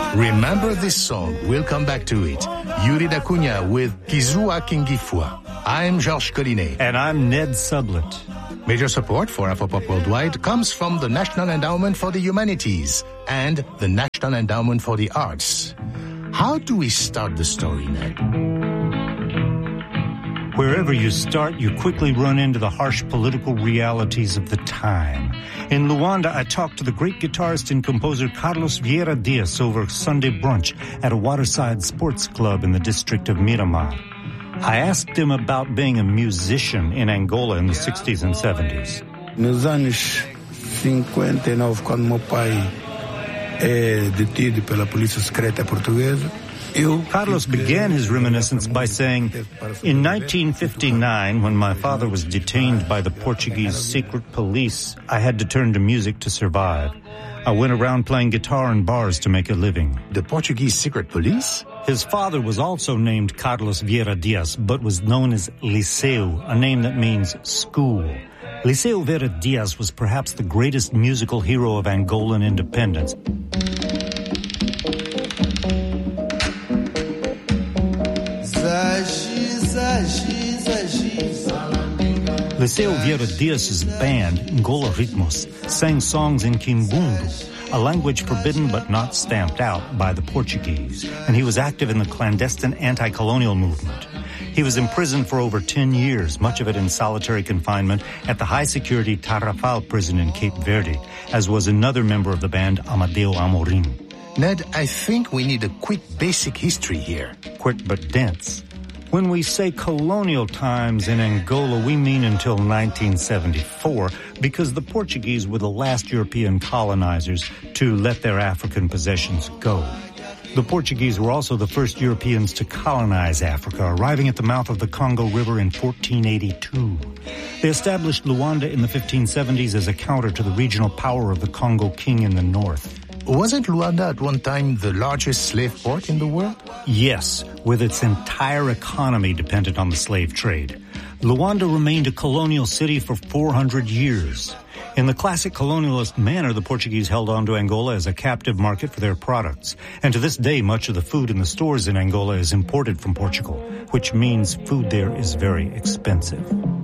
Remember this song. We'll come back to it. Yuri da Cunha with Kizua Kingifua. I'm Georges Collinet. And I'm Ned Sublett. Major support for Afropop Worldwide comes from the National Endowment for the Humanities and the National Endowment for the Arts. How do we start the story, Ned? Wherever you start, you quickly run into the harsh political realities of the time. In Luanda, I talked to the great guitarist and composer Carlos Vieira Dias over Sunday brunch at a waterside sports club in the district of Miramar. I asked him about being a musician in Angola in the 60s and 70s. Nos anos 59, quando meu pai é detido pela polícia secreta portuguesa, Carlos began his reminiscence by saying, in 1959, when my father was detained by the Portuguese secret police, I had to turn to music to survive. I went around playing guitar in bars to make a living. The Portuguese secret police? His father was also named Carlos Vieira Dias, but was known as Liceu, a name that means school. Liceu Vieira Dias was perhaps the greatest musical hero of Angolan independence. Liceu Vieira Dias' band, Ngola Ritmos, sang songs in Kimbundu, a language forbidden but not stamped out by the Portuguese, and he was active in the clandestine anti-colonial movement. He was imprisoned for over 10 years, much of it in solitary confinement at the high-security Tarrafal prison in Cape Verde, as was another member of the band, Amadeo Amorim. Ned, I think we need a quick basic history here. Quick but dense. When we say colonial times in Angola, we mean until 1974, because the Portuguese were the last European colonizers to let their African possessions go. The Portuguese were also the first Europeans to colonize Africa, arriving at the mouth of the Congo River in 1482. They established Luanda in the 1570s as a counter to the regional power of the Congo King in the north. Wasn't Luanda at one time the largest slave port in the world? Yes, with its entire economy dependent on the slave trade. Luanda remained a colonial city for 400 years. In the classic colonialist manner, the Portuguese held on to Angola as a captive market for their products. And to this day, much of the food in the stores in Angola is imported from Portugal, which means food there is very expensive.